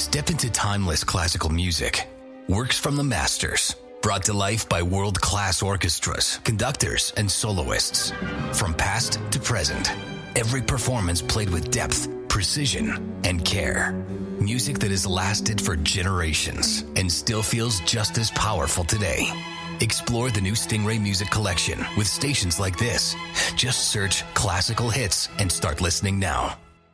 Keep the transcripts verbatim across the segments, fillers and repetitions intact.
Step into timeless classical music. Works from the masters. Brought to life by world-class orchestras, conductors, and soloists. From past to present, every performance played with depth, precision, and care. Music that has lasted for generations and still feels just as powerful today. Explore the new Stingray Music Collection with stations like this. Just search classical hits and start listening now.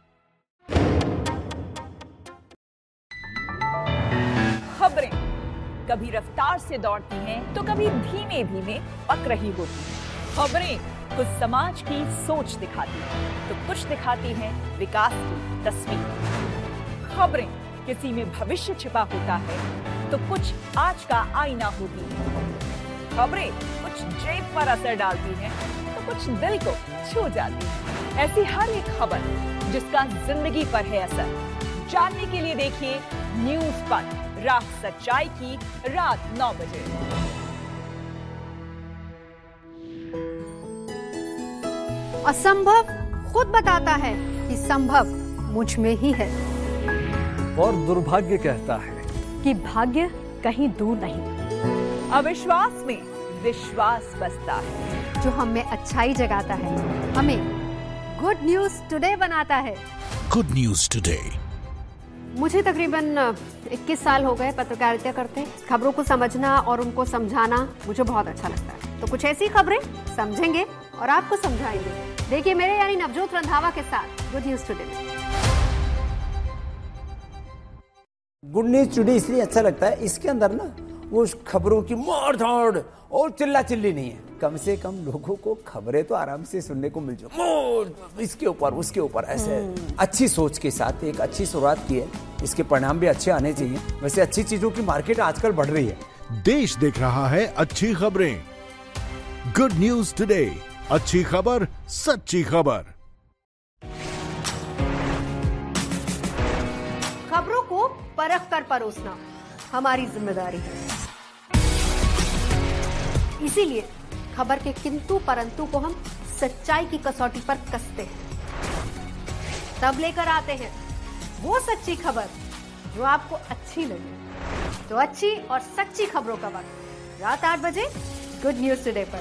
खबरें कभी रफ्तार से दौड़ती हैं तो कभी धीमे धीमे पक रही होती हैं। खबरें कुछ समाज की सोच दिखाती हैं तो कुछ दिखाती हैं विकास की तस्वीर। खबरें किसी में भविष्य छिपा होता है तो कुछ आज का आईना होती है। खबरें कुछ जेब पर असर डालती हैं तो कुछ दिल को छू जाती है। ऐसी हर एक खबर जिसका जिंदगी पर है असर, जानने के लिए देखिए न्यूज़ पर राह सच्चाई की रात नौ बजे। असंभव खुद बताता है कि संभव मुझ में ही है, और दुर्भाग्य कहता है कि भाग्य कहीं दूर नहीं। अविश्वास में विश्वास बसता है, जो हमें अच्छाई जगाता है, हमें गुड न्यूज टुडे बनाता है। Good news today. मुझे तकरीबन इक्कीस साल हो गए पत्रकारिता करते। खबरों को समझना और उनको समझाना मुझे बहुत अच्छा लगता है। तो कुछ ऐसी खबरें समझेंगे और आपको समझाएंगे। देखिए मेरे यानी नवजोत रंधावा के साथ good news today. Good news today इसलिए अच्छा लगता है, इसके अंदर ना वो खबरों की मार धाड़ और चिल्ला चिल्ली नहीं है। कम से कम लोगों को खबरें तो आराम से सुनने को मिल जाए, इसके ऊपर उसके ऊपर ऐसे अच्छी सोच के साथ एक अच्छी शुरुआत की है। इसके परिणाम भी अच्छे आने चाहिए। वैसे अच्छी चीजों की मार्केट आजकल बढ़ रही है। देश देख रहा है अच्छी खबरें। गुड न्यूज टुडे, अच्छी खबर, सच्ची खबर। खबरों को परख कर परोसना हमारी जिम्मेदारी है। इसीलिए खबर के किंतु परंतु को हम सच्चाई की कसौटी पर कसते हैं, तब लेकर आते हैं वो सच्ची खबर जो आपको अच्छी लगे। तो अच्छी और सच्ची खबरों का वक्त रात आठ बजे गुड न्यूज टुडे पर।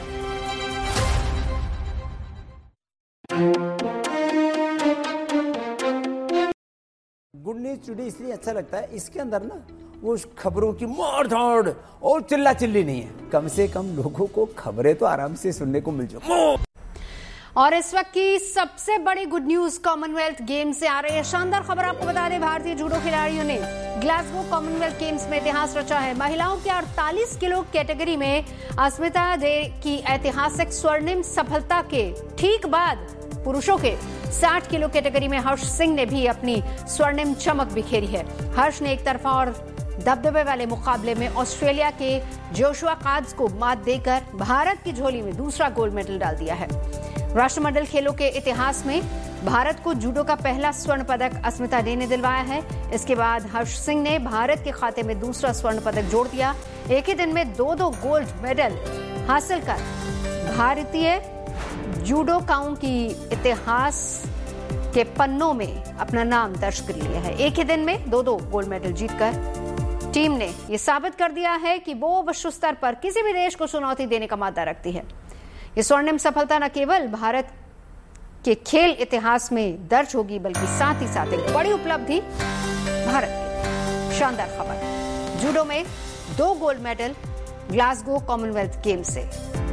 गुड न्यूज टुडे इसलिए अच्छा लगता है, इसके अंदर ना वो खबरों की मार धाड़ और चिल्ला चिल्ली नहीं है। कम से कम लोगों को खबरें तो आराम से सुनने को मिल जाए। और इस वक्त की सबसे बड़ी गुड न्यूज कॉमनवेल्थ गेम्स से आ रही है। शानदार खबर आपको बता दें, भारतीय जूडो खिलाड़ियों ने ग्लासगो कॉमनवेल्थ गेम्स में इतिहास रचा है। महिलाओं के अड़तालीस किलो कैटेगरी में अस्मिता डे की ऐतिहासिक स्वर्णिम सफलता के ठीक बाद पुरुषों के साठ किलो कैटेगरी में हर्ष सिंह ने भी अपनी स्वर्णिम चमक बिखेरी है। हर्ष ने एक तरफा और दबदबे वाले मुकाबले में ऑस्ट्रेलिया के जोशुआ काड्स को मात देकर भारत की झोली में दूसरा गोल्ड मेडल डाल दिया है। राष्ट्रमंडल खेलों के इतिहास में भारत को जूडो का पहला स्वर्ण पदक अस्मिता डे ने दिलवाया है। इसके बाद हर्ष सिंह ने भारत के खाते में दूसरा स्वर्ण पदक जोड़ दिया। एक ही दिन में दो दो गोल्ड मेडल हासिल कर भारतीय जूडोकाओं की इतिहास के पन्नों में अपना नाम दर्ज कर लिया है। एक ही दिन में दो दो गोल्ड मेडल जीतकर टीम ने यह साबित कर दिया है कि वो विश्व स्तर पर किसी भी देश को चुनौती देने का मादा रखती है। ये स्वर्णिम सफलता न केवल भारत के खेल इतिहास में दर्ज होगी, बल्कि साथ ही साथ एक बड़ी उपलब्धि भारत की। शानदार खबर, जूडो में दो gold medal Glasgow Commonwealth games से।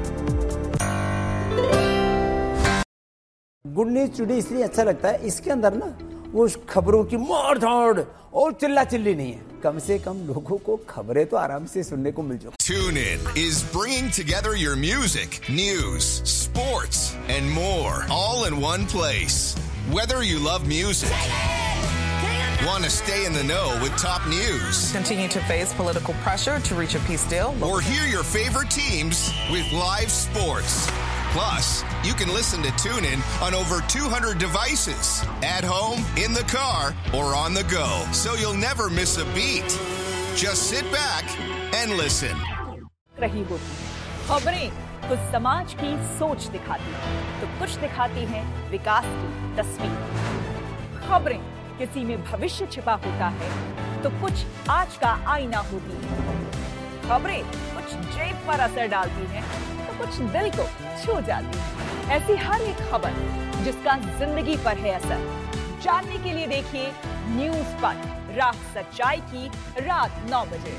गुड न्यूज टुडे इसलिए अच्छा लगता है, इसके अंदर ना वो खबरों की मार धाड़ और चिल्ला चिल्ली नहीं है। कम से कम लोगों को खबरें तो आराम से सुनने को मिल जाए। Tune in is bringing together your music, news, sports, and more, all in one place. Whether you love music, want to stay in the know with top news, continue to face political pressure to reach a peace deal, or hear your favorite teams with live sports. Plus, you can listen to Tune In on over two hundred devices, at home, in the car, or on the go, so you'll never miss a beat. Just sit back and listen. रही होती खबरें कुछ समाज की सोच दिखाती हैं तो कुछ दिखाती हैं विकास की तस्वीर। खबरें किसी में भविष्य छिपा होता है तो कुछ आज का आईना होती है। खबरें कुछ जेब पर असर डालती हैं, तो कुछ दिल को छू जाती है। ऐसी हर एक खबर जिसका जिंदगी पर है असर, जानने के लिए देखिए न्यूज पर रात सच्चाई की रात नौ बजे।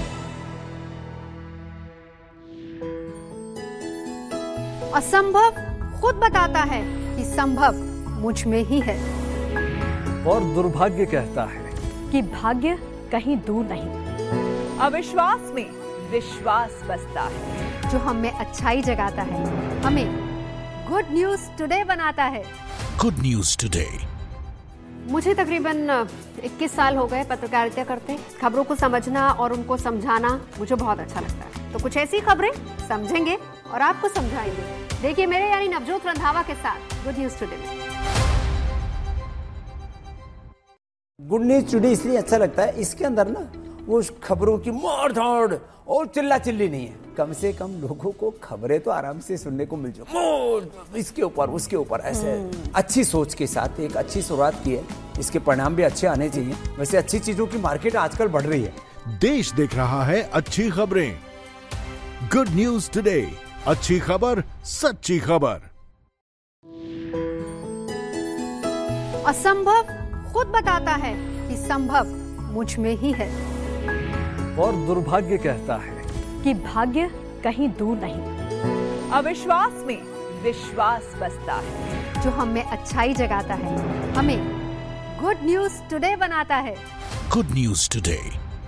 असंभव खुद बताता है कि संभव मुझ में ही है, और दुर्भाग्य कहता है कि भाग्य कहीं दूर नहीं। अविश्वास में विश्वास बसता है, जो हम में अच्छाई जगाता है, हमें गुड न्यूज टुडे बनाता है। Good news today. मुझे तकरीबन इक्कीस साल हो गए पत्रकारिता करते। खबरों को समझना और उनको समझाना मुझे बहुत अच्छा लगता है। तो कुछ ऐसी खबरें समझेंगे और आपको समझाएंगे। देखिए मेरे यानी नवजोत रंधावा के साथ गुड न्यूज टुडे में। गुड न्यूज टुडे इसलिए अच्छा लगता है, इसके अंदर ना वो खबरों की मार धाड़ और चिल्ला चिल्ली नहीं है। कम से कम लोगों को खबरें तो आराम से सुनने को मिल जाए, इसके ऊपर उसके ऊपर ऐसे अच्छी सोच के साथ एक अच्छी शुरुआत की है। इसके परिणाम भी अच्छे आने चाहिए। वैसे अच्छी चीजों की मार्केट आजकल बढ़ रही है। देश देख रहा है अच्छी खबरें। गुड न्यूज टुडे, अच्छी खबर, सच्ची खबर। असंभव खुद बताता है कि संभव मुझ में ही है, और दुर्भाग्य कहता है कि भाग्य कहीं दूर नहीं। अविश्वास में विश्वास बसता है, जो हम में अच्छाई जगाता है, हमें गुड न्यूज टुडे बनाता है। Good news today.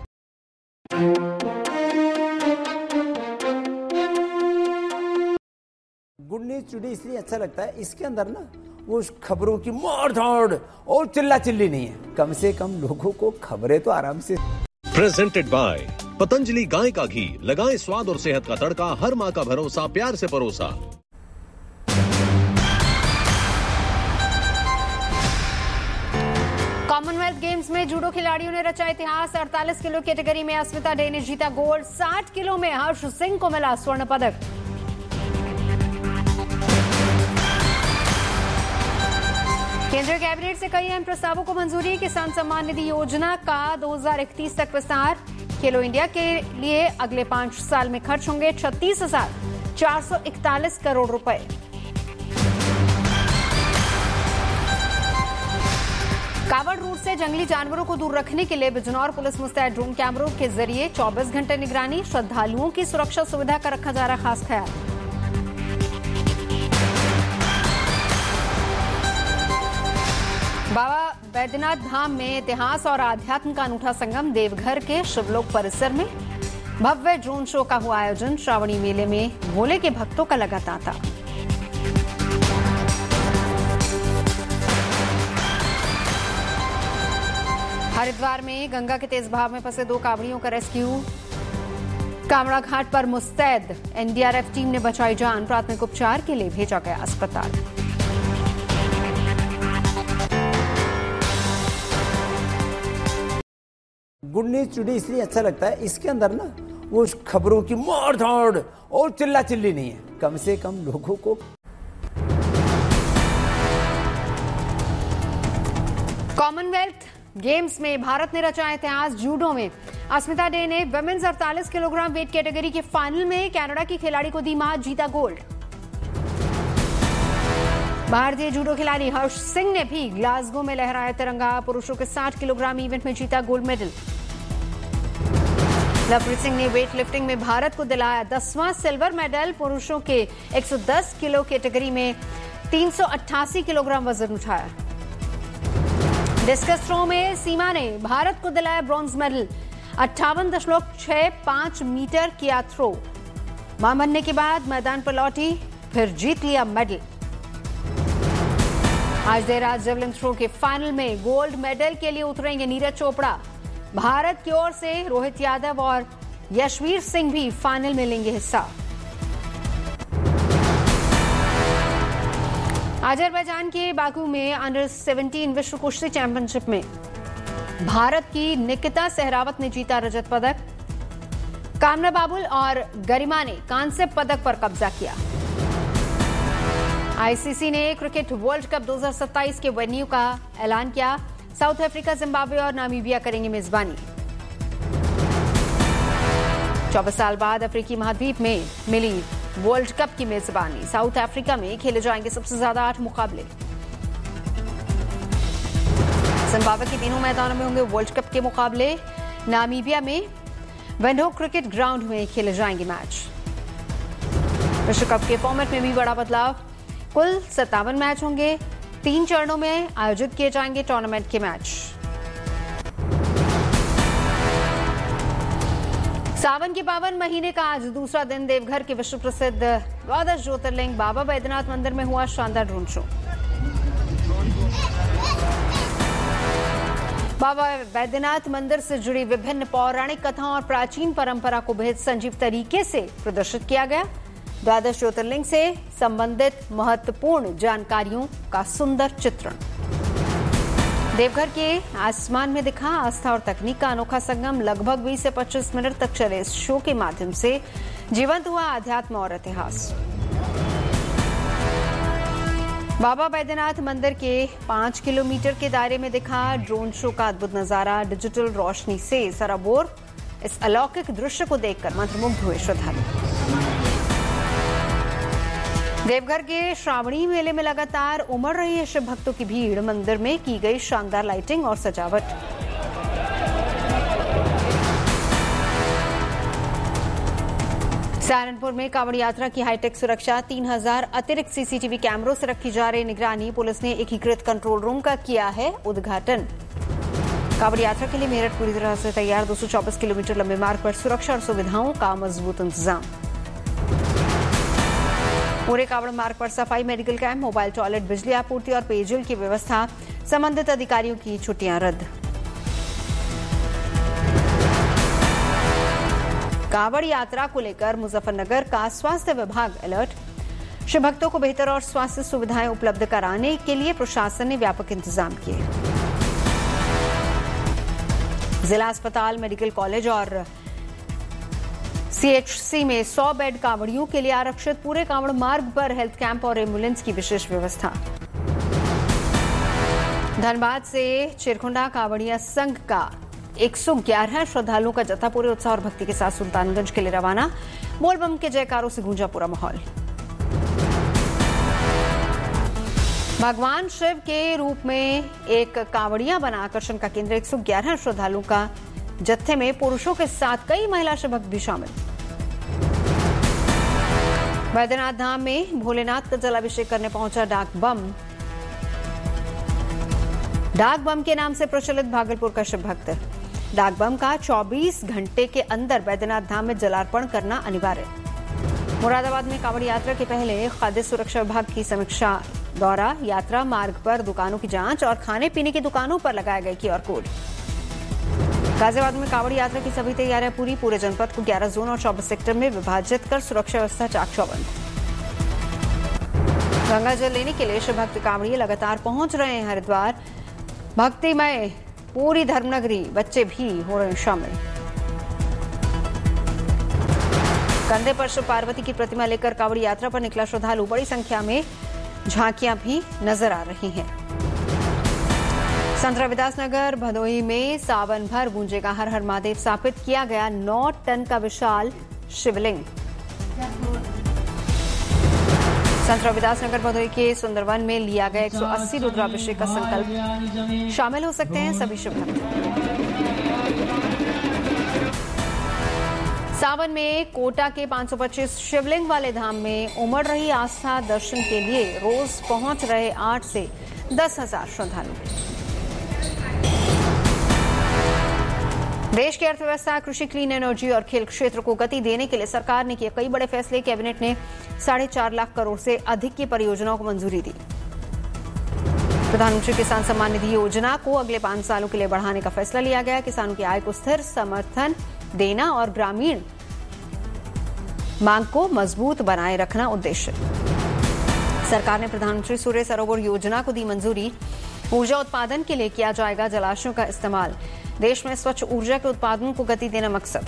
Good news today इसलिए अच्छा लगता है, इसके अंदर ना वो खबरों की मार धाड़ और चिल्ला चिल्ली नहीं है। कम से कम लोगों को खबरें तो आराम से। प्रेजेंटेड बाय पतंजलि गाय का घी, लगाएं स्वाद और सेहत का तड़का, हर माँ का भरोसा, प्यार से परोसा। कॉमनवेल्थ गेम्स में जूडो खिलाड़ियों ने रचा इतिहास। अड़तालीस किलो कैटेगरी में अस्मिता डे ने जीता गोल्ड। साठ किलो में हर्ष सिंह को मिला स्वर्ण पदक। केंद्रीय कैबिनेट से कई अहम प्रस्तावों को मंजूरी। किसान सम्मान निधि योजना का दो हज़ार इकतीस तक विस्तार। खेलो इंडिया के लिए अगले पांच साल में खर्च होंगे छत्तीस हजार चार सौ इकतालीस करोड़ रुपए। कावड़ रूट से जंगली जानवरों को दूर रखने के लिए बिजनौर पुलिस मुस्तैद। ड्रोन कैमरों के जरिए चौबीस घंटे निगरानी। श्रद्धालुओं की सुरक्षा सुविधा का रखा जा रहा खास ख्याल। बाबा बैद्यनाथ धाम में इतिहास और आध्यात्म का अनूठा संगम। देवघर के शिवलोक परिसर में भव्य ड्रोन शो का हुआ आयोजन। श्रावणी मेले में भोले के भक्तों का लगा तांता। हरिद्वार में गंगा के तेज बहाव में फंसे दो कांवड़ियों का रेस्क्यू। कामड़ा घाट पर मुस्तैद एनडीआरएफ टीम ने बचाई जान। प्राथमिक उपचार के लिए भेजा गया अस्पताल। गुड न्यूज टुडे इसलिए अच्छा लगता है, इसके अंदर ना वो खबरों की मार धाड़ और चिल्ला चिल्ली नहीं है। कम से कम लोगों को। कॉमनवेल्थ गेम्स में भारत ने रचा इतिहास। जूडो में अस्मिता डे ने वुमेन्स अड़तालीस किलोग्राम वेट कैटेगरी के फाइनल में कनाडा की खिलाड़ी को दी मात, जीता गोल्ड। भारतीय जूडो खिलाड़ी हर्ष सिंह ने भी ग्लासगो में लहराया तिरंगा। पुरुषों के साठ किलोग्राम इवेंट में जीता गोल्ड मेडल। लवप्रीत सिंह ने वेट लिफ्टिंग में भारत को दिलाया दसवां सिल्वर मेडल। पुरुषों के एक सौ दस किलो कैटेगरी में तीन सौ अट्ठासी किलोग्राम वजन उठाया। डिस्कस थ्रो में सीमा ने भारत को दिलाया ब्रॉन्ज मेडल। अट्ठावन दशमलव छह पांच मीटर किया थ्रो। मां बनने के बाद मैदान पर लौटी, फिर जीत लिया मेडल। आज देर रात जेवलिन थ्रो के फाइनल में गोल्ड मेडल के लिए उतरेंगे नीरज चोपड़ा। भारत की ओर से रोहित यादव और यशवीर सिंह भी फाइनल में लेंगे हिस्सा। अजरबैजान के बाकू में अंडर सत्रह विश्व कुश्ती चैंपियनशिप में भारत की निकिता सहरावत ने जीता रजत पदक। कामना बाबुल और गरिमा ने कांस्य पदक पर कब्जा किया। आईसीसी ने क्रिकेट वर्ल्ड कप दो हज़ार सत्ताईस के वेन्यू का ऐलान किया। साउथ अफ्रीका, जिम्बाब्वे और नामीबिया करेंगे मेजबानी। चौबीस साल बाद अफ्रीकी महाद्वीप में मिली वर्ल्ड कप की मेजबानी। साउथ अफ्रीका में खेले जाएंगे सबसे ज्यादा आठ मुकाबले। जिम्बाब्वे के तीनों मैदानों में होंगे वर्ल्ड कप के मुकाबले। नामीबिया में वेंडहोक क्रिकेट ग्राउंड में खेले जाएंगे मैच। विश्व कप के फॉर्मेट में भी बड़ा बदलाव। कुल सत्तावन मैच होंगे। तीन चरणों में आयोजित किए जाएंगे टूर्नामेंट के मैच। सावन के पावन महीने का आज दूसरा दिन देवघर के विश्व प्रसिद्ध द्वादश ज्योतिर्लिंग बाबा बैद्यनाथ मंदिर में हुआ शानदार ड्रोन शो। बाबा बैद्यनाथ मंदिर से जुड़ी विभिन्न पौराणिक कथाओं और प्राचीन परंपरा को बेहद सजीव तरीके से प्रदर्शित किया गया। द्वादश ज्योतिर्लिंग से संबंधित महत्वपूर्ण जानकारियों का सुंदर चित्रण। देवघर के आसमान में दिखा आस्था और तकनीक का अनोखा संगम। लगभग बीस से पच्चीस मिनट तक चले इस शो के माध्यम से जीवंत हुआ अध्यात्म और इतिहास। बाबा बैद्यनाथ मंदिर के पांच किलोमीटर के दायरे में दिखा ड्रोन शो का अद्भुत नजारा। डिजिटल रोशनी से सराबोर इस अलौकिक दृश्य को देखकर मंत्रमुग्ध हुए श्रद्धालु। देवघर के श्रावणी मेले में लगातार उमड़ रही है शिव भक्तों की भीड़। मंदिर में की गई शानदार लाइटिंग और सजावट। सहारनपुर में कांवड़ यात्रा की हाईटेक सुरक्षा। तीन हजार अतिरिक्त सीसीटीवी कैमरों से रखी जा रही निगरानी। पुलिस ने एकीकृत कंट्रोल रूम का किया है उद्घाटन। कांवड़ यात्रा के लिए मेरठ पूरी तरह से तैयार। दो सौ चौबीस किलोमीटर लंबे मार्ग पर सुरक्षा और सुविधाओं का मजबूत इंतजाम। पूरे कांवड़ मार्ग पर सफाई, मेडिकल कैंप, मोबाइल टॉयलेट, बिजली आपूर्ति और पेयजल की व्यवस्था। संबंधित अधिकारियों की छुट्टियां रद्द। कांवड़ यात्रा को लेकर मुजफ्फरनगर का स्वास्थ्य विभाग अलर्ट। शिव भक्तों को बेहतर और स्वास्थ्य सुविधाएं उपलब्ध कराने के लिए प्रशासन ने व्यापक इंतजाम किए। जिला अस्पताल, मेडिकल कॉलेज और सीएचसी में सौ बेड कांवड़ियों के लिए आरक्षित। पूरे कांवड़ मार्ग पर हेल्थ कैंप और एम्बुलेंस की विशेष व्यवस्था। धनबाद से चिरकुंडा कांवड़िया संघ का एक सौ ग्यारह श्रद्धालुओं का जत्था पूरे उत्साह और भक्ति के साथ सुल्तानगंज के लिए रवाना। बोलबम के जयकारों से गूंजा पूरा माहौल। भगवान शिव के रूप में एक कांवड़िया बना आकर्षण का केंद्र। एक सौ ग्यारह श्रद्धालुओं का जत्थे में पुरुषों के साथ कई महिला शिव भक्त भी शामिल। बैद्यनाथ धाम में भोलेनाथ का जलाभिषेक करने पहुंचा डाक बम। डाक बम के नाम से प्रचलित भागलपुर का शिव भक्त। डाक बम का चौबीस घंटे के अंदर बैद्यनाथ धाम में जलार्पण करना अनिवार्य। मुरादाबाद में कांवड़ यात्रा के पहले खाद्य सुरक्षा विभाग की समीक्षा दौरा। यात्रा मार्ग पर दुकानों की जांच और खाने पीने की दुकानों पर लगाए गए क्यूआर कोड। गाजियाबाद में कांवड़ यात्रा की सभी तैयारियां पूरी। पूरे जनपद को ग्यारह जोन और चौबीस सेक्टर में विभाजित कर सुरक्षा व्यवस्था चाक चौबंद। गंगा जल लेने के लिए शिव भक्त कांवड़िए लगातार पहुंच रहे हैं हरिद्वार। भक्तिमय पूरी धर्मनगरी, बच्चे भी हो रहे शामिल। कंधे पर शिव पार्वती की प्रतिमा लेकर कांवड़ यात्रा पर निकला श्रद्धालु। बड़ी संख्या में झांकियां भी नजर आ रही हैं। संत रविदास नगर भदोही में सावन भर गूंजेगा हर हर महादेव। स्थापित किया गया नौ टन का विशाल शिवलिंग। संत रविदास नगर भदोही के सुंदरवन में लिया गया एक सौ अस्सी रुद्राभिषेक का संकल्प। शामिल हो सकते हैं सभी शिव भक्त। सावन में कोटा के पांच सौ पच्चीस शिवलिंग वाले धाम में उमड़ रही आस्था। दर्शन के लिए रोज पहुंच रहे आठ से दस हजार श्रद्धालु। देश की अर्थव्यवस्था, कृषि, क्लीन एनर्जी और खेल क्षेत्र को गति देने के लिए सरकार ने किए कई बड़े फैसले। कैबिनेट ने साढ़े चार लाख करोड़ से अधिक की परियोजनाओं को मंजूरी दी। प्रधानमंत्री किसान सम्मान निधि योजना को अगले पांच सालों के लिए बढ़ाने का फैसला लिया गया। किसानों की आय को स्थिर समर्थन देना और ग्रामीण मांग को मजबूत बनाए रखना उद्देश्य। सरकार ने प्रधानमंत्री सूर्य सरोवर योजना को दी मंजूरी। ऊर्जा उत्पादन के लिए किया जाएगा जलाशयों का इस्तेमाल। देश में स्वच्छ ऊर्जा के उत्पादन को गति देना मकसद।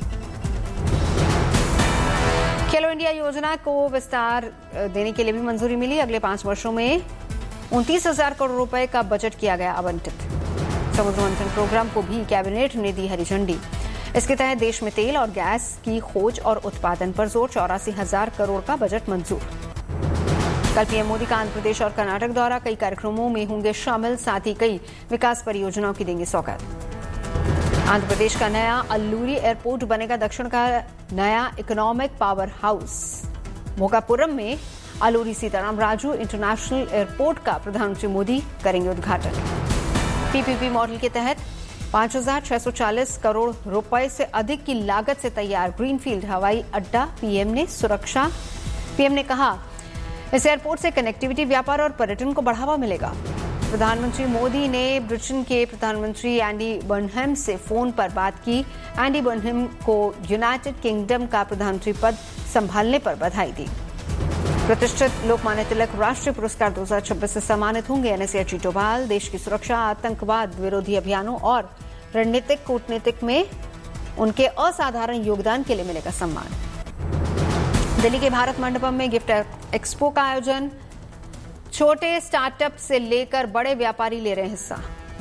खेलो इंडिया योजना को विस्तार देने के लिए भी मंजूरी मिली। अगले पांच वर्षों में उनतीस हजार करोड़ रुपए का बजट किया गया आवंटित। समुद्र मंथन प्रोग्राम को भी कैबिनेट ने दी हरी झंडी। इसके तहत देश में तेल और गैस की खोज और उत्पादन पर जोर, चौरासी हजार करोड़ का बजट मंजूर। कल पीएम मोदी का आंध्र प्रदेश और कर्नाटक दौरा, कई कार्यक्रमों में होंगे शामिल, साथ ही कई विकास परियोजनाओं की देंगे सौगात। आंध्र प्रदेश का नया अल्लूरी एयरपोर्ट बनेगा दक्षिण का नया इकोनॉमिक पावर हाउस। भोगापुरम में अल्लूरी सीताराम राजू इंटरनेशनल एयरपोर्ट का प्रधानमंत्री मोदी करेंगे उद्घाटन। पीपीपी मॉडल के तहत पांच हजार छह सौ चालीस करोड़ रुपए से अधिक की लागत से तैयार ग्रीनफील्ड हवाई अड्डा, पीएम ने सुरक्षा पीएम ने कहा इस एयरपोर्ट से कनेक्टिविटी, व्यापार और पर्यटन को बढ़ावा मिलेगा। प्रधानमंत्री मोदी ने ब्रिटेन के प्रधानमंत्री एंडी बर्नहम से फोन पर बात की। एंडी बर्नहम को यूनाइटेड किंगडम का प्रधानमंत्री पद संभालने पर बधाई दी। प्रतिष्ठित लोकमान्य तिलक राष्ट्रीय पुरस्कार दो हजार छब्बीस से सम्मानित होंगे एनएसए अजीत डोभाल। देश की सुरक्षा, आतंकवाद विरोधी अभियानों और रणनीतिक कूटनीतिक में उनके असाधारण योगदान के लिए मिलेगा सम्मान। दिल्ली के भारत मंडपम में गिफ्ट एक्सपो का आयोजन, छोटे स्टार्टअप से लेकर बड़े व्यापारी ले रहे हिस्सा।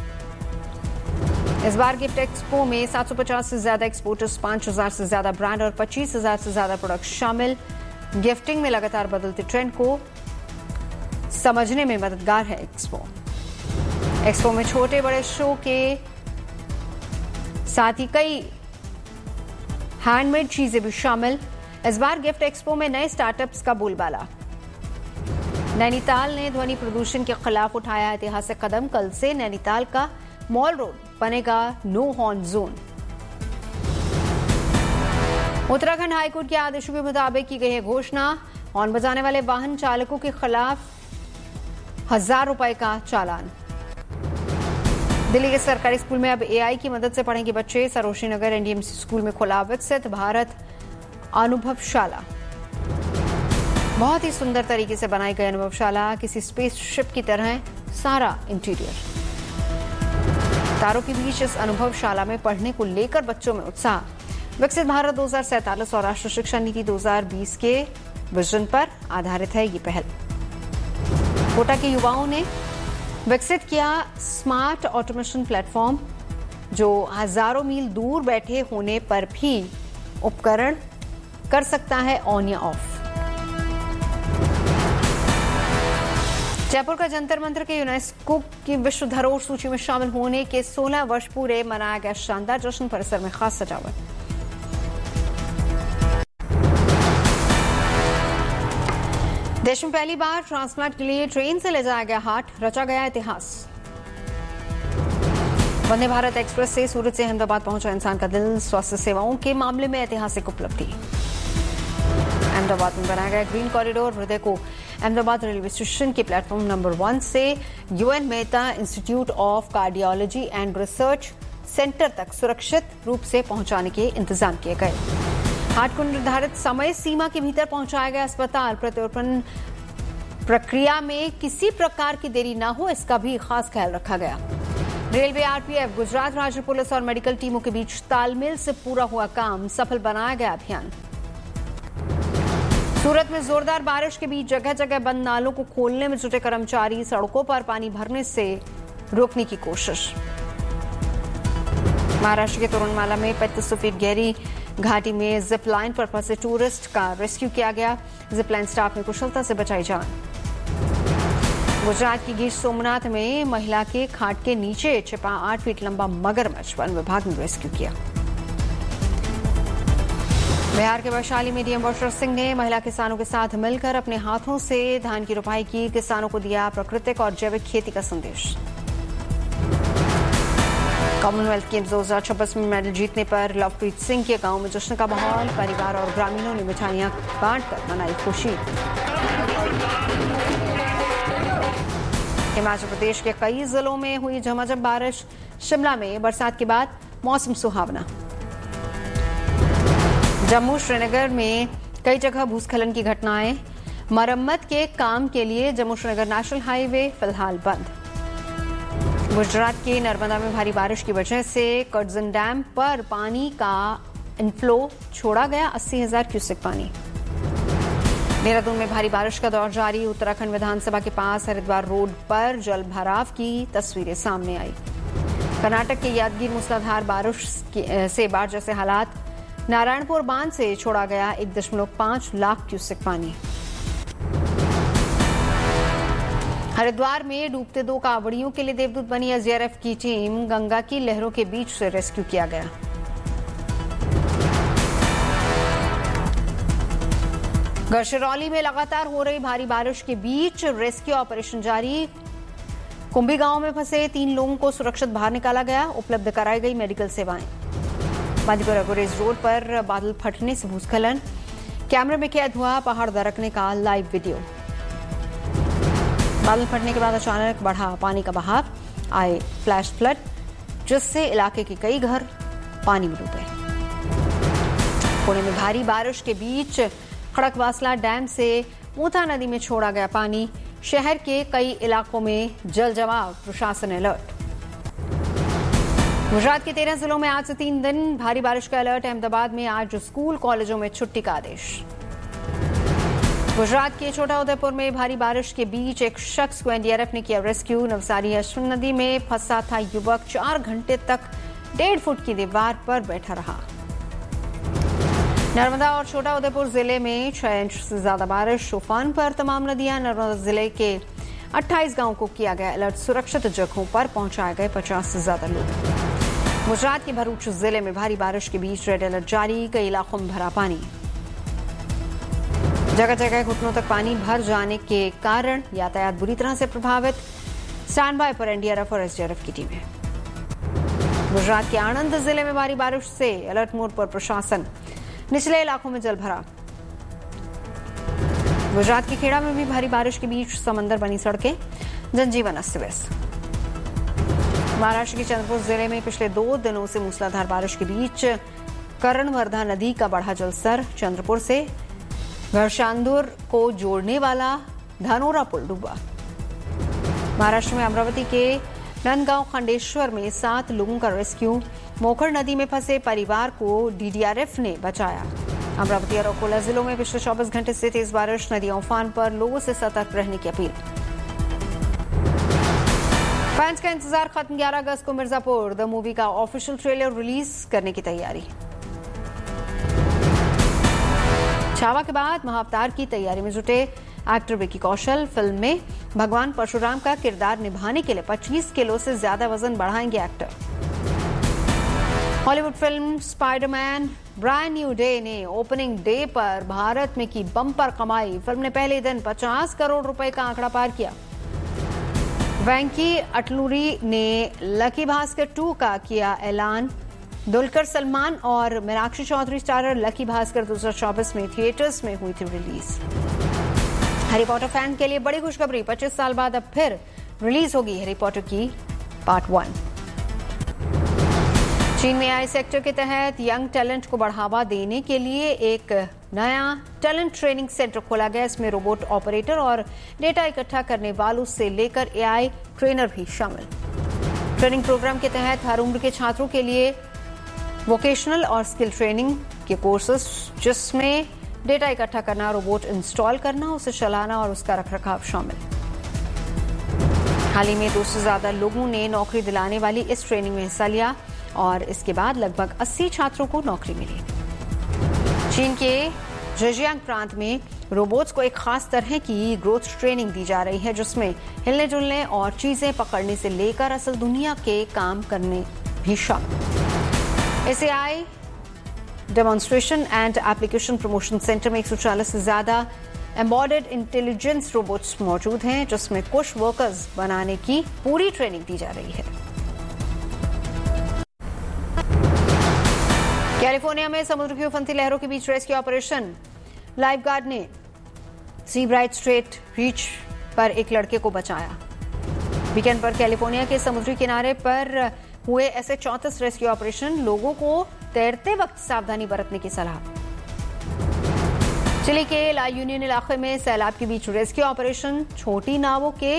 इस बार गिफ्ट एक्सपो में सात सौ पचास से ज्यादा एक्सपोर्टर्स, पांच हजार से ज्यादा ब्रांड और पच्चीस हजार से ज्यादा प्रोडक्ट शामिल। गिफ्टिंग में लगातार बदलते ट्रेंड को समझने में मददगार है एक्सपो। एक्सपो में छोटे बड़े शो के साथ ही कई हैंडमेड चीजें भी शामिल। इस बार गिफ्ट एक्सपो में नए स्टार्टअप्स का बोलबाला। नैनीताल ने ध्वनि प्रदूषण के खिलाफ उठाया ऐतिहासिक कदम। कल से नैनीताल का मॉल रोड बनेगा no horn zone. Uttarakhand high court के आदेशों के मुताबिक की गई है घोषणा, हॉर्न बजाने वाले वाहन चालकों के खिलाफ हजार रुपए का चालान। दिल्ली के सरकारी स्कूल में अब एआई की मदद से पढ़ेंगे बच्चे। सरोजनी नगर एनडीएमसी स्कूल में खुला विकसित भारत अनुभवशाला। बहुत ही सुंदर तरीके से बनाई गई अनुभवशाला, किसी स्पेसशिप की तरह सारा इंटीरियर। तारों के बीच इस अनुभवशाला में पढ़ने को लेकर बच्चों में उत्साह। विकसित भारत दो हजार सैंतालीस और राष्ट्रीय शिक्षा नीति दो हजार बीस के विजन पर आधारित है ये पहल। कोटा के युवाओं ने विकसित किया स्मार्ट ऑटोमेशन प्लेटफॉर्म, जो हजारों मील दूर बैठे होने पर भी उपकरण कर सकता है ऑन या ऑफ। जयपुर का जंतर मंतर के यूनेस्को की विश्व धरोहर सूची में शामिल होने के सोलह वर्ष पूरे मनाया गया शानदार जश्न। परिसर में खास सजावट। देश में पहली बार ट्रांसप्लांट के लिए ट्रेन से ले जाया गया हार्ट, रचा गया इतिहास। वंदे भारत एक्सप्रेस से सूरत से अहमदाबाद पहुंचा इंसान का दिल। स्वास्थ्य सेवाओं के मामले में ऐतिहासिक उपलब्धि। अहमदाबाद में बनाया गया ग्रीन कॉरिडोर हृदय को अहमदाबाद रेलवे स्टेशन के प्लेटफॉर्म नंबर वन से UN Mehta institute of cardiology and research centre तक सुरक्षित रूप से पहुंचाने के इंतजाम किए गए। हार्ट को निर्धारित समय सीमा के भीतर पहुंचाया गया अस्पताल। प्रत्यारोपण प्रक्रिया में किसी प्रकार की देरी न हो, इसका भी खास ख्याल रखा गया। रेलवे, आरपीएफ, गुजरात राज्य पुलिस और मेडिकल टीमों के बीच तालमेल से पूरा हुआ काम, सफल बनाया गया अभियान। सूरत में जोरदार बारिश के बीच जगह जगह बंद नालों को खोलने में जुटे कर्मचारी, सड़कों पर पानी भरने से रोकने की कोशिश। महाराष्ट्र के तोरणमाला में पैंतीस सौ फीट गहरी घाटी में जिप लाइन पर फंसे टूरिस्ट का रेस्क्यू किया गया। जिप लाइन स्टाफ ने कुशलता से बचाई जान। गुजरात की गिर सोमनाथ में महिला के खाट के नीचे छिपा आठ फीट लंबा मगरमच्छ वन विभाग ने रेस्क्यू किया। बिहार के वैशाली में डीएम बशर सिंह ने महिला किसानों के साथ मिलकर अपने हाथों से धान की रोपाई की। किसानों को दिया प्राकृतिक और जैविक खेती का संदेश। कॉमनवेल्थ गेम्स दो हजार छब्बीस में मेडल जीतने पर लवप्रीत सिंह के गांव में जश्न का माहौल। परिवार और ग्रामीणों ने मिठाइयां बांटकर मनाई खुशी। हिमाचल प्रदेश के कई जिलों में हुई झमाझम बारिश। शिमला में बरसात के बाद मौसम सुहावना। जम्मू श्रीनगर में कई जगह भूस्खलन की घटनाएं। मरम्मत के काम के लिए जम्मू श्रीनगर नेशनल हाईवे फिलहाल बंद। गुजरात के नर्मदा में भारी बारिश की वजह से कर्जन डैम पर पानी का इनफ्लो छोड़ा गया। अस्सी हजार क्यूसेक पानी। देहरादून में भारी बारिश का दौर जारी। उत्तराखंड विधानसभा के पास हरिद्वार रोड पर जल भराव की तस्वीरें सामने आई। कर्नाटक के यादगीर मूसलाधार बारिश से बाढ़ जैसे हालात। नारायणपुर बांध से छोड़ा गया एक दशमलव पांच लाख क्यूसेक पानी। हरिद्वार में डूबते दो कांवड़ियों के लिए देवदूत बनी एस डी आर एफ की टीम। गंगा की लहरों के बीच से रेस्क्यू किया गया। गढ़चिरौली में लगातार हो रही भारी बारिश के बीच रेस्क्यू ऑपरेशन जारी। कुंभी गांव में फंसे तीन लोगों को सुरक्षित बाहर निकाला गया। उपलब्ध कराई गई मेडिकल सेवाएं। बांदीपुरा गुरेज रोड पर बादल फटने से भूस्खलन। कैमरे में कैद हुआ पहाड़ दरकने का लाइव वीडियो। बादल फटने के बाद अचानक बढ़ा पानी का बहाव। आए फ्लैश फ्लड, जिससे इलाके के कई घर पानी में डूबे। पुणे में भारी बारिश के बीच खड़कवासला डैम से ऊंटा नदी में छोड़ा गया पानी। शहर के कई इलाकों में जल जमाव, प्रशासन अलर्ट। गुजरात के तेरह जिलों में आज से तीन दिन भारी बारिश का अलर्ट। अहमदाबाद में आज स्कूल कॉलेजों में छुट्टी का आदेश। गुजरात के छोटा उदयपुर में भारी बारिश के बीच एक शख्स को एन डी आर एफ ने किया रेस्क्यू। नवसारी अश्विन नदी में फंसा था युवक। चार घंटे तक डेढ़ फुट की दीवार पर बैठा रहा। नर्मदा और छोटा उदयपुर जिले में छह इंच से ज्यादा बारिश। उफान पर तमाम नदियां। नर्मदा जिले के अट्ठाईस गांवों को किया गया अलर्ट। सुरक्षित जगहों पर पहुंचाए गए पचास से ज्यादा लोग। गुजरात के भरूच जिले में भारी बारिश के बीच रेड अलर्ट जारी। कई इलाकों में भरा पानी। जगह जगह घुटनों तक पानी भर जाने के कारण यातायात बुरी तरह से प्रभावित। स्टैंड बाय पर एन डी आर एफ और एस डी आर एफ की टीमें। गुजरात के आणंद जिले में भारी बारिश से अलर्ट मोड पर प्रशासन। निचले इलाकों में जल भरा। गुजरात के खेड़ा में भी भारी बारिश के बीच समंदर बनी सड़कें। जनजीवन अस्त व्यस्त। महाराष्ट्र के चंद्रपुर जिले में पिछले दो दिनों से मूसलाधार बारिश के बीच कर्णवर्धा नदी का बढ़ा जलस्तर। चंद्रपुर से घरशांदुर को जोड़ने वाला धानोरा पुल डूबा। महाराष्ट्र में अमरावती के नंदगांव खंडेश्वर में सात लोगों का रेस्क्यू। मोखर नदी में फंसे परिवार को डी डी आर एफ ने बचाया। अमरावती और अकोला जिलों में पिछले चौबीस घंटे से तेज बारिश। नदियां उफान पर, लोगों से सतर्क रहने की अपील। फैंस का इंतजार खत्म। ग्यारह अगस्त को मिर्जापुर द मूवी का ऑफिशियल ट्रेलर रिलीज करने की तैयारी। छावा के बाद महाअवतार की तैयारी में जुटे एक्टर विकी कौशल। फिल्म में भगवान परशुराम का किरदार निभाने के लिए पच्चीस किलो से ज्यादा वजन बढ़ाएंगे actor. Hollywood film Spiderman brand new day ने ओपनिंग डे पर भारत में की बम्पर कमाई। फिल्म ने पहले दिन पचास करोड़ रुपए का आंकड़ा पार किया। वेंकी अटलूरी ने लकी भास्कर टू का किया ऐलान। दुलकर सलमान और मीनाक्षी चौधरी स्टारर लकी भास्कर दो हजार चौबीस में थिएटर्स में हुई थी रिलीज। हैरी पॉटर फैन के लिए बड़ी खुशखबरी। पच्चीस साल बाद अब फिर रिलीज होगी हैरी पॉटर की पार्ट वन। चीन में आई सेक्टर के तहत यंग टैलेंट को बढ़ावा देने के लिए एक नया टैलेंट ट्रेनिंग सेंटर खोला गया। इसमें रोबोट ऑपरेटर और डेटा इकट्ठा करने वालों से लेकर ए आई ट्रेनर भी शामिल। ट्रेनिंग प्रोग्राम के तहत हर उम्र के छात्रों के लिए वोकेशनल और स्किल ट्रेनिंग के कोर्सेस, जिसमें डेटा इकट्ठा करना, रोबोट इंस्टॉल करना, उसे चलाना और उसका रखरखाव शामिल। हाल ही में दो से ज्यादा लोगों ने नौकरी दिलाने वाली इस ट्रेनिंग में हिस्सा लिया और इसके बाद लगभग अस्सी छात्रों को नौकरी मिली। चीन के जेजियांग प्रांत में रोबोट्स को एक खास तरह की ग्रोथ ट्रेनिंग दी जा रही है, जिसमें हिलने जुलने और चीजें पकड़ने से लेकर असल दुनिया के काम करने भी शामिल। इसे आई demonstration and application promotion centre में एक सौ चालीस से ज्यादा एम्बॉर्डेड इंटेलिजेंस रोबोट्स मौजूद हैं, जिसमें कुछ वर्कर्स बनाने की पूरी ट्रेनिंग दी जा रही है। कैलिफोर्निया में समुद्र की उफनती लहरों के बीच रेस्क्यू ऑपरेशन। लाइफ गार्ड ने सी ब्राइट स्ट्रेट रीच पर एक लड़के को बचाया। वीकेंड पर कैलिफोर्निया के समुद्री किनारे पर हुए ऐसे चौंतीस रेस्क्यू ऑपरेशन। लोगों को तैरते वक्त सावधानी बरतने की सलाह। चिली के ला यूनियन इलाके में सैलाब के बीच रेस्क्यू ऑपरेशन। छोटी नावों के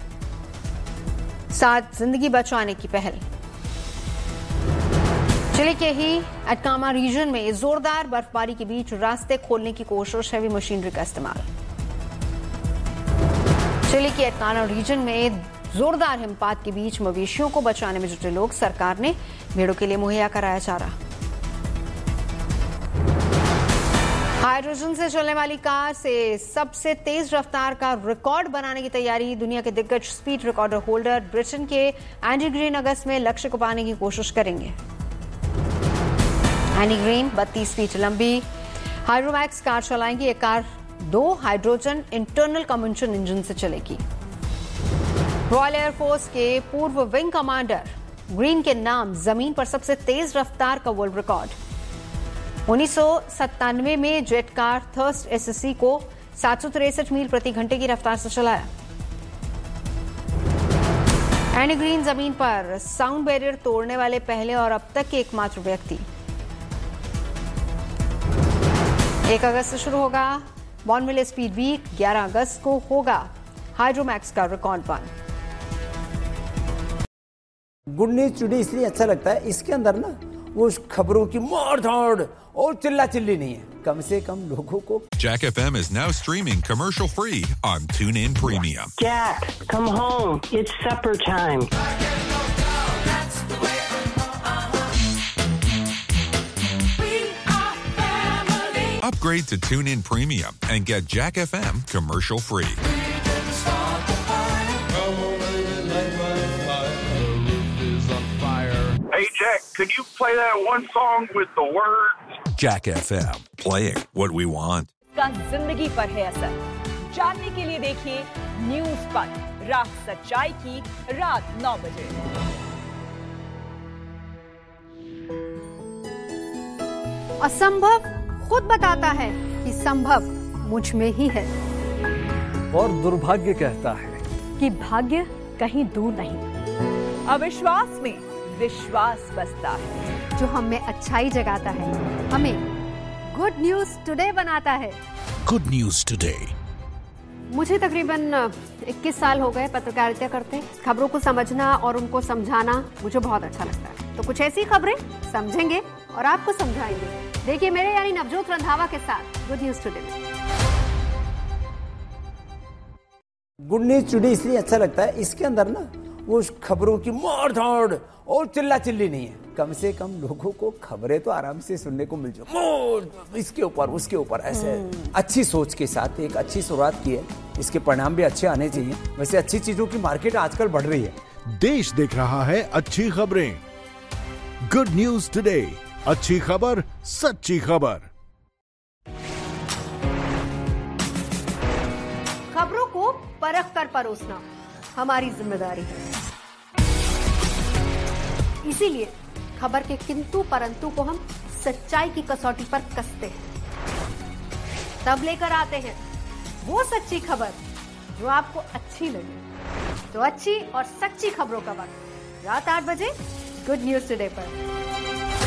साथ जिंदगी बचाने की पहल। चिली के ही अटकामा रीजन में जोरदार बर्फबारी के बीच रास्ते खोलने की कोशिश, हैवी मशीनरी का इस्तेमाल। चिली के अटकामा रीजन में जोरदार हिमपात के बीच मवेशियों को बचाने में जुटे लोग सरकार ने भेड़ों के लिए मुहैया कराया चारा। हाइड्रोजन से चलने वाली कार से सबसे तेज रफ्तार का रिकॉर्ड बनाने की तैयारी। दुनिया के दिग्गज स्पीड रिकॉर्डर होल्डर ब्रिटेन के एंडी ग्रीन अगस्त में लक्ष्य को पाने की कोशिश करेंगे। एंडी ग्रीन बत्तीस फीट लंबी हाइड्रोमैक्स कार चलाएंगी। ये कार दो हाइड्रोजन इंटरनल कम्बशन इंजन से चलेगी। रॉयल एयरफोर्स के पूर्व विंग कमांडर ग्रीन के नाम जमीन पर सबसे तेज रफ्तार का वर्ल्ड रिकॉर्ड। उन्नीस सौ सत्तानवे में जेट कार थर्स्ट एसएससी को सात सौ तिरसठ मील प्रति घंटे की रफ्तार से चलाया। एंडी ग्रीन जमीन पर साउंड बैरियर तोड़ने वाले पहले और अब तक के एकमात्र व्यक्ति। एक अगस्त से शुरू होगा बॉर्नविले स्पीड वीक। ग्यारह अगस्त को होगा हाइड्रोमैक्स का रिकॉर्ड बन। गुड न्यूज टुडे इसलिए अच्छा लगता है, इसके अंदर ना वो खबरों की मार धाड़ और चिल्ला चिल्ली नहीं है, कम से कम लोगों को। Jack F M is now streaming commercial free on TuneIn Premium. Jack, come home. It's supper time. Upgrade to TuneIn Premium and get Jack F M commercial free. Hey Jack, could you play that one song with the words? Jack F M, playing what we want. का जिंदगी पर है असर। जानने के लिए देखिए news पर रात सच्चाई की रात नौ बजे। असंभव खुद बताता है कि संभव मुझ में ही है, और दुर्भाग्य कहता है कि भाग्य कहीं दूर नहीं। अविश्वास में विश्वास बसता है, जो हम में अच्छाई जगाता है, हमें गुड न्यूज टुडे बनाता है। Good news today. मुझे तकरीबन इक्कीस साल हो गए पत्रकारिता करते। खबरों को समझना और उनको समझाना मुझे बहुत अच्छा लगता है। तो कुछ ऐसी खबरें समझेंगे और आपको समझाएंगे। देखिए मेरे यानी नवजोत रंधावा के साथ गुड न्यूज टुडे में। गुड न्यूज टुडे इसलिए अच्छा लगता है, इसके अंदर ना वो खबरों की मार धाड़ और चिल्ला चिल्ली नहीं है, कम से कम लोगों को खबरें तो आराम से सुनने को मिल जाए। इसके ऊपर उसके ऊपर ऐसे अच्छी सोच के साथ एक अच्छी शुरुआत की है, इसके परिणाम भी अच्छे आने चाहिए। वैसे अच्छी चीजों की मार्केट आजकल बढ़ रही है। देश देख रहा है अच्छी खबरें। गुड न्यूज टुडे, अच्छी खबर सच्ची खबर। खबरों को परख कर परोसना हमारी जिम्मेदारी है। इसीलिए खबर के किंतु परंतु को हम सच्चाई की कसौटी पर कसते हैं। तब लेकर आते हैं वो सच्ची खबर जो आपको अच्छी लगे। तो अच्छी और सच्ची खबरों का वक्त रात आठ बजे गुड न्यूज टुडे पर।